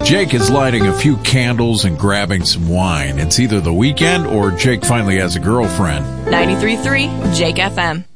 Jake is lighting a few candles and grabbing some wine. It's either the weekend or Jake finally has a girlfriend. 93.3 Jake FM.